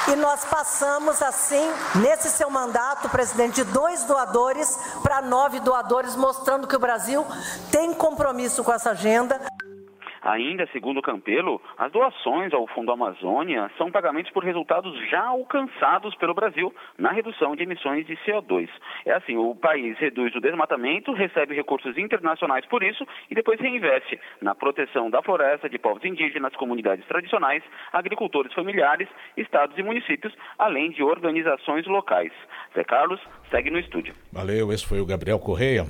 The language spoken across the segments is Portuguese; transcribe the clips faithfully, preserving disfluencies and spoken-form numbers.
E nós passamos, assim, nesse seu mandato, presidente, de dois doadores para nove doadores, mostrando que o Brasil tem compromisso com essa agenda. Ainda, segundo Campelo, as doações ao Fundo Amazônia são pagamentos por resultados já alcançados pelo Brasil na redução de emissões de C O dois. É assim, o país reduz o desmatamento, recebe recursos internacionais por isso e depois reinveste na proteção da floresta, de povos indígenas, comunidades tradicionais, agricultores familiares, estados e municípios, além de organizações locais. Zé Carlos, segue no estúdio. Valeu, esse foi o Gabriel Correia.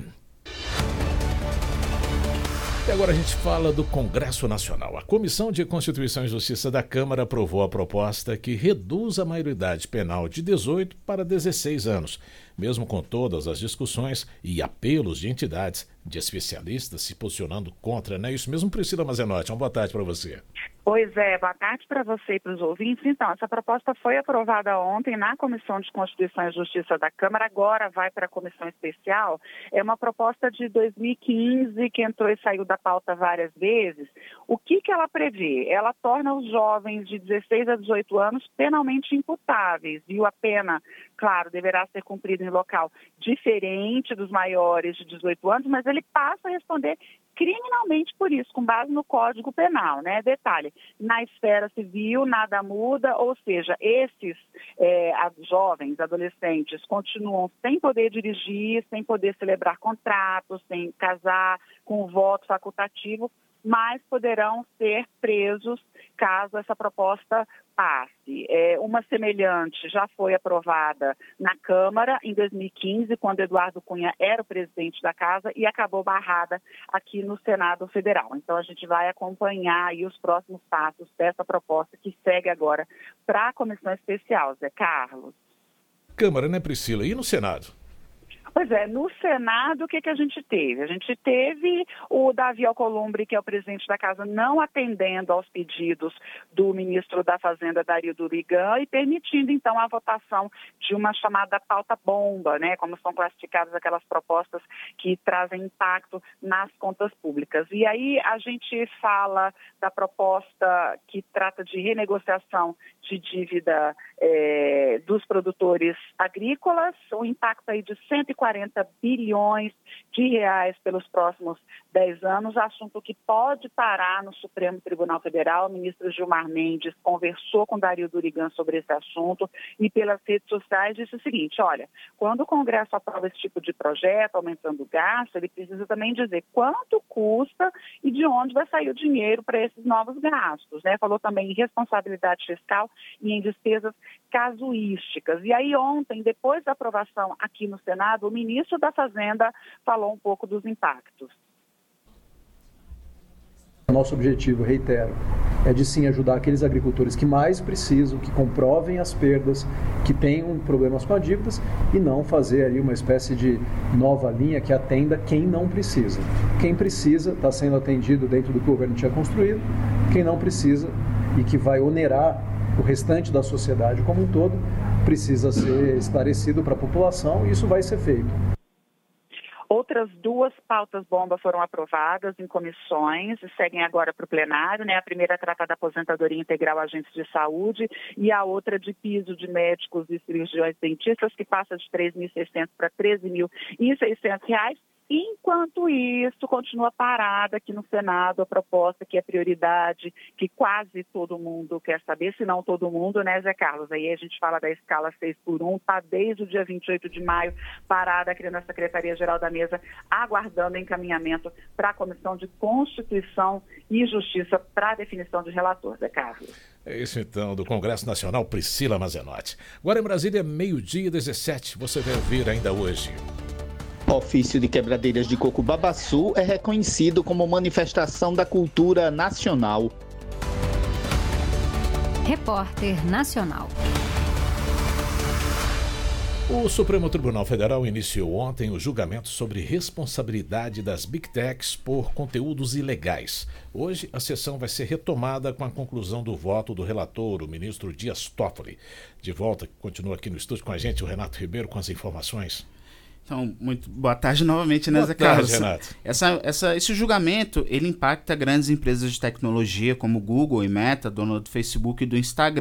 E agora a gente fala do Congresso Nacional. A Comissão de Constituição e Justiça da Câmara aprovou a proposta que reduz a maioridade penal de dezoito para dezesseis anos, mesmo com todas as discussões e apelos de entidades, de especialistas se posicionando contra, não é isso mesmo, Priscila Mazenotti? Uma boa tarde para você. Pois é, boa tarde para você e para os ouvintes. Então, essa proposta foi aprovada ontem na Comissão de Constituição e Justiça da Câmara, agora vai para a Comissão Especial. É uma proposta de dois mil e quinze que entrou e saiu da pauta várias vezes. O que, que ela prevê? Ela torna os jovens de dezesseis a dezoito anos penalmente imputáveis, viu? A pena, claro, deverá ser cumprida em local diferente dos maiores de dezoito anos, mas ele passa a responder criminalmente por isso, com base no Código Penal, né? Detalhe, na esfera civil nada muda, ou seja, esses é, jovens, adolescentes, continuam sem poder dirigir, sem poder celebrar contratos, sem casar, com voto facultativo, mas poderão ser presos caso essa proposta passe. É, uma semelhante já foi aprovada na Câmara em dois mil e quinze, quando Eduardo Cunha era o presidente da Casa, e acabou barrada aqui no Senado Federal. Então a gente vai acompanhar aí os próximos passos dessa proposta que segue agora para a Comissão Especial, Zé Carlos. Câmara, né, Priscila? E no Senado? Pois é, no Senado, o que, que a gente teve? A gente teve o Davi Alcolumbre, que é o presidente da Casa, não atendendo aos pedidos do ministro da Fazenda, Dario Durigan, e permitindo, então, a votação de uma chamada pauta-bomba, né? Como são classificadas aquelas propostas que trazem impacto nas contas públicas. E aí a gente fala da proposta que trata de renegociação de dívida é, dos produtores agrícolas, o impacto aí de cento e quarenta bilhões de reais pelos próximos dez anos, assunto que pode parar no Supremo Tribunal Federal. O ministro Gilmar Mendes conversou com Dario Durigan sobre esse assunto e pelas redes sociais disse o seguinte: olha, quando o Congresso aprova esse tipo de projeto, aumentando o gasto, ele precisa também dizer quanto custa e de onde vai sair o dinheiro para esses novos gastos, né? Falou também em responsabilidade fiscal e em despesas casuísticas. E aí ontem, depois da aprovação aqui no Senado, o ministro da Fazenda falou um pouco dos impactos. Nosso objetivo, reitero, é de sim ajudar aqueles agricultores que mais precisam, que comprovem as perdas, que tenham problemas com as dívidas e não fazer aí uma espécie de nova linha que atenda quem não precisa. Quem precisa está sendo atendido dentro do que o governo tinha construído, quem não precisa e que vai onerar o restante da sociedade como um todo, precisa ser esclarecido para a população e isso vai ser feito. Outras duas pautas-bomba foram aprovadas em comissões e seguem agora para o plenário, né? A primeira trata da aposentadoria integral a agentes de saúde e a outra de piso de médicos e cirurgiões dentistas, que passa de três mil e seiscentos para treze mil e seiscentos reais. Enquanto isso, continua parada aqui no Senado a proposta que é prioridade, que quase todo mundo quer saber, se não todo mundo, né, Zé Carlos? Aí a gente fala da escala seis por um, está desde o dia vinte e oito de maio parada aqui na Secretaria-Geral da Mesa, aguardando encaminhamento para a Comissão de Constituição e Justiça para a definição de relator, Zé Carlos. É isso então, do Congresso Nacional, Priscila Mazenotti. Agora em Brasília, meio-dia e dezessete, você vai ouvir ainda hoje. O ofício de quebradeiras de coco babaçu é reconhecido como manifestação da cultura nacional. Repórter Nacional. O Supremo Tribunal Federal iniciou ontem o julgamento sobre responsabilidade das Big Techs por conteúdos ilegais. Hoje, a sessão vai ser retomada com a conclusão do voto do relator, o ministro Dias Toffoli. De volta, continua aqui no estúdio com a gente o Renato Ribeiro com as informações. Então, muito boa tarde novamente, né, boa Zé tarde, Carlos? Renato. Essa, essa, esse julgamento, ele impacta grandes empresas de tecnologia como Google e Meta, dona do Facebook e do Instagram.